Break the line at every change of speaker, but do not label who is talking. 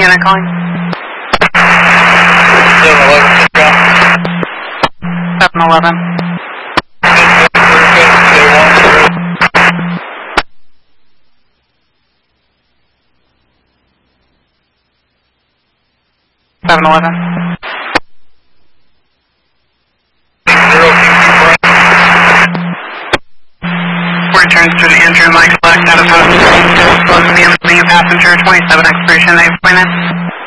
unit calling. 711. 711. Returns to the Andrew Mike Select out of house. Closing the incoming passenger 27 expiration 8.9.